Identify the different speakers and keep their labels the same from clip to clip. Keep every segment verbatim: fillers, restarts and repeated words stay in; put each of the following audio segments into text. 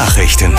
Speaker 1: Nachrichten.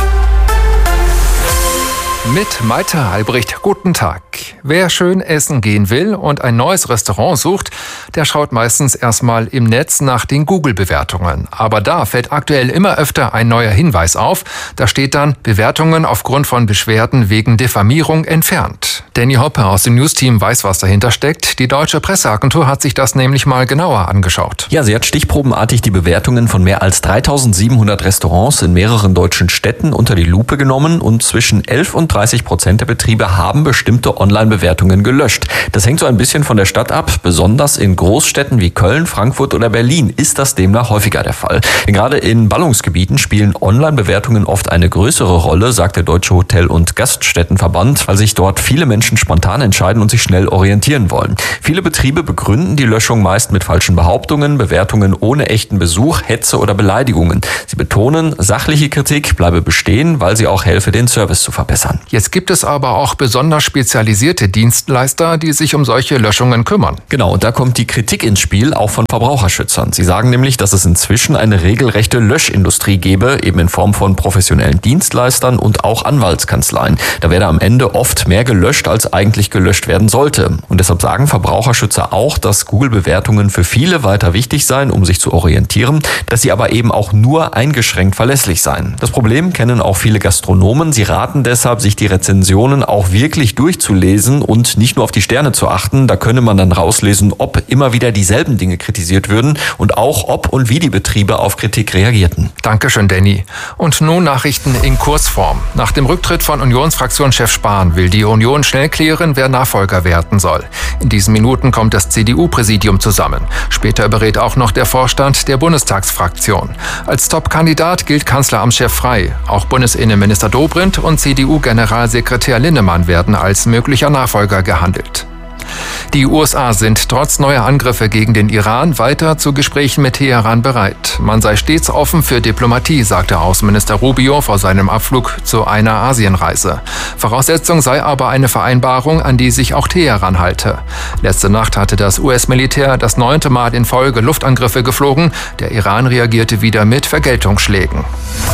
Speaker 2: Mit Maite Albrecht, guten Tag. Wer schön essen gehen will und ein neues Restaurant sucht, der schaut meistens erstmal im Netz nach den Google-Bewertungen. Aber da fällt aktuell immer öfter ein neuer Hinweis auf. Da steht dann, Bewertungen aufgrund von Beschwerden wegen Diffamierung entfernt. Danny Hoppe aus dem News-Team weiß, was dahinter steckt. Die Deutsche Presseagentur hat sich das nämlich mal genauer angeschaut.
Speaker 3: Ja, sie hat stichprobenartig die Bewertungen von mehr als dreitausendsiebenhundert Restaurants in mehreren deutschen Städten unter die Lupe genommen und zwischen elf und dreißig Prozent der Betriebe haben bestimmte Online-Bewertungen gelöscht. Das hängt so ein bisschen von der Stadt ab. Besonders in Großstädten wie Köln, Frankfurt oder Berlin ist das demnach häufiger der Fall. Denn gerade in Ballungsgebieten spielen Online-Bewertungen oft eine größere Rolle, sagt der Deutsche Hotel- und Gaststättenverband, weil sich dort viele Menschen spontan entscheiden und sich schnell orientieren wollen. Viele Betriebe begründen die Löschung meist mit falschen Behauptungen, Bewertungen ohne echten Besuch, Hetze oder Beleidigungen. Sie betonen, sachliche Kritik bleibe bestehen, weil sie auch helfe, den Service zu verbessern.
Speaker 2: Jetzt gibt es aber auch besonders spezialisierte Dienstleister, die sich um solche Löschungen kümmern.
Speaker 3: Genau, und da kommt die Kritik ins Spiel, auch von Verbraucherschützern. Sie sagen nämlich, dass es inzwischen eine regelrechte Löschindustrie gebe, eben in Form von professionellen Dienstleistern und auch Anwaltskanzleien. Da werde am Ende oft mehr gelöscht, als eigentlich gelöscht werden sollte. Und deshalb sagen Verbraucherschützer auch, dass Google-Bewertungen für viele weiter wichtig seien, um sich zu orientieren, dass sie aber eben auch nur eingeschränkt verlässlich seien. Das Problem kennen auch viele Gastronomen. Sie raten deshalb, sich die Rezensionen auch wirklich durchzulesen und nicht nur auf die Sterne zu achten. Da könne man dann rauslesen, ob immer wieder dieselben Dinge kritisiert würden und auch ob und wie die Betriebe auf Kritik reagierten.
Speaker 2: Dankeschön, Danny. Und nun Nachrichten in Kurzform. Nach dem Rücktritt von Unionsfraktionschef Spahn will die Union schnell klären, wer Nachfolger werden soll. In diesen Minuten kommt das C D U-Präsidium zusammen. Später berät auch noch der Vorstand der Bundestagsfraktion. Als Top-Kandidat gilt Kanzleramtschef Frey. Auch Bundesinnenminister Dobrindt und C D U-Generalsekretär Linnemann werden als möglicher Nachfolger gehandelt. Die U S A sind trotz neuer Angriffe gegen den Iran weiter zu Gesprächen mit Teheran bereit. Man sei stets offen für Diplomatie, sagte Außenminister Rubio vor seinem Abflug zu einer Asienreise. Voraussetzung sei aber eine Vereinbarung, an die sich auch Teheran halte. Letzte Nacht hatte das U S-Militär das neunte Mal in Folge Luftangriffe geflogen. Der Iran reagierte wieder mit Vergeltungsschlägen.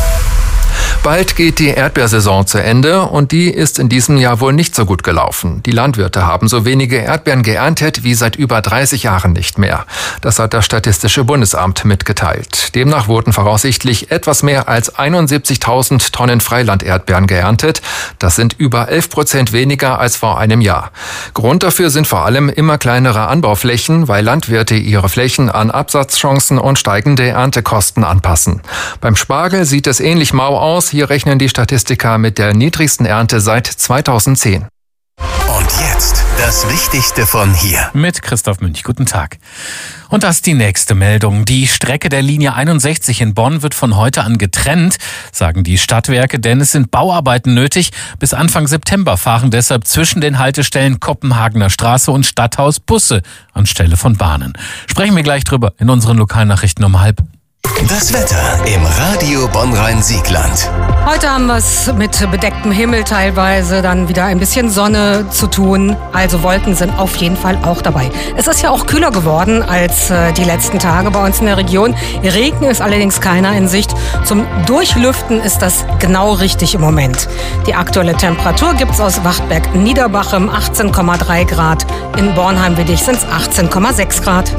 Speaker 2: Bald geht die Erdbeersaison zu Ende und die ist in diesem Jahr wohl nicht so gut gelaufen. Die Landwirte haben so wenige Erdbeeren geerntet wie seit über dreißig Jahren nicht mehr. Das hat das Statistische Bundesamt mitgeteilt. Demnach wurden voraussichtlich etwas mehr als einundsiebzigtausend Tonnen Freiland-Erdbeeren geerntet. Das sind über elf Prozent weniger als vor einem Jahr. Grund dafür sind vor allem immer kleinere Anbauflächen, weil Landwirte ihre Flächen an Absatzchancen und steigende Erntekosten anpassen. Beim Spargel sieht es ähnlich mau aus. Hier rechnen die Statistiker mit der niedrigsten Ernte seit zweitausendzehn.
Speaker 1: Und jetzt das Wichtigste von hier.
Speaker 4: Mit Christoph Münch. Guten Tag. Und das ist die nächste Meldung. Die Strecke der Linie einundsechzig in Bonn wird von heute an getrennt, sagen die Stadtwerke, denn es sind Bauarbeiten nötig. Bis Anfang September fahren deshalb zwischen den Haltestellen Kopenhagener Straße und Stadthaus Busse anstelle von Bahnen. Sprechen wir gleich drüber in unseren Lokalnachrichten um halb.
Speaker 1: Das Wetter im Radio Bonn-Rhein-Siegland.
Speaker 5: Heute haben wir es mit bedecktem Himmel teilweise, dann wieder ein bisschen Sonne zu tun. Also Wolken sind auf jeden Fall auch dabei. Es ist ja auch kühler geworden als äh, die letzten Tage bei uns in der Region. Regen ist allerdings keiner in Sicht. Zum Durchlüften ist das genau richtig im Moment. Die aktuelle Temperatur gibt es aus Wachtberg-Niederbachem achtzehn Komma drei Grad. In Bornheim-Willig sind es achtzehn Komma sechs Grad.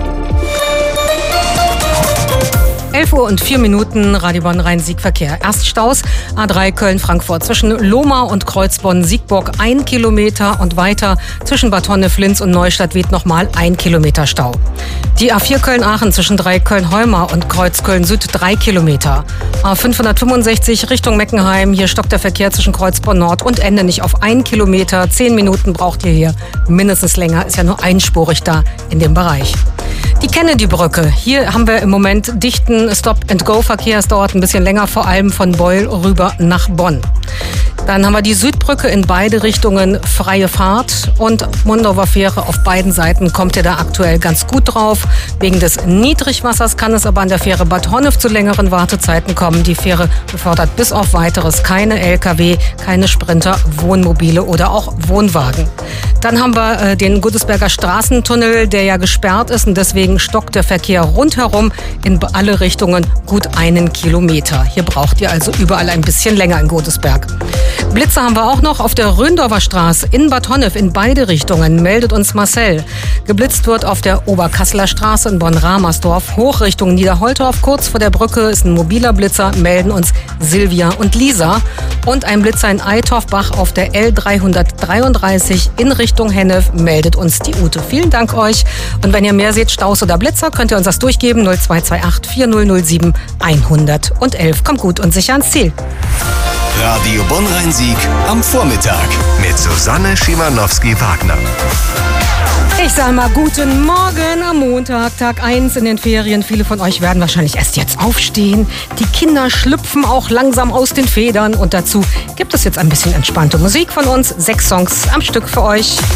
Speaker 5: elf Uhr und vier Minuten, Radio Bonn-Rhein-Sieg-Verkehr. Erst Staus, A drei Köln-Frankfurt zwischen Lohmar und Kreuzbonn-Siegburg ein Kilometer und weiter zwischen Bad Honneflins und Neustadt-Wied nochmal ein Kilometer Stau. Die A vier Köln-Aachen zwischen drei Köln-Heumar und Kreuz Köln-Süd drei Kilometer. A fünfhundertfünfundsechzig Richtung Meckenheim, hier stockt der Verkehr zwischen Kreuzbonn-Nord und Ende nicht auf ein Kilometer. Zehn Minuten braucht ihr hier, mindestens länger, ist ja nur einspurig da in dem Bereich. Die Kennedy-Brücke. Hier haben wir im Moment dichten Stop-and-Go-Verkehr. Es dauert ein bisschen länger, vor allem von Beul rüber nach Bonn. Dann haben wir die Südbrücke in beide Richtungen freie Fahrt und Mondorfer Fähre auf beiden Seiten kommt ihr da aktuell ganz gut drauf. Wegen des Niedrigwassers kann es aber an der Fähre Bad Honnef zu längeren Wartezeiten kommen. Die Fähre befördert bis auf Weiteres keine L K W, keine Sprinter, Wohnmobile oder auch Wohnwagen. Dann haben wir äh, den Godesberger Straßentunnel, der ja gesperrt ist und deswegen stockt der Verkehr rundherum in alle Richtungen gut einen Kilometer. Hier braucht ihr also überall ein bisschen länger in Godesberg. Blitze haben wir auch noch auf der Röndorfer Straße in Bad Honnef in beide Richtungen, meldet uns Marcel. Geblitzt wird auf der Oberkasseler Straße in Bonn-Ramersdorf, hoch Richtung Niederholtorf. Kurz vor der Brücke ist ein mobiler Blitzer, melden uns Silvia und Lisa. Und ein Blitzer in Eitorfbach auf der L dreihundertdreiunddreißig in Richtung Hennef, meldet uns die Ute. Vielen Dank euch. Und wenn ihr mehr seht, Staus oder Blitzer, könnt ihr uns das durchgeben. null zwei zwei acht vier null null sieben hundertelf. Kommt gut und sicher ans Ziel.
Speaker 1: Radio Bonn-Rhein-Sieg am Vormittag mit Susanne Schimanowski-Wagner.
Speaker 5: Ich sage mal guten Morgen am Montag, Tag eins in den Ferien. Viele von euch werden wahrscheinlich erst jetzt aufstehen. Die Kinder schlüpfen auch langsam aus den Federn. Und dazu gibt es jetzt ein bisschen entspannte Musik von uns. Sechs Songs am Stück für euch.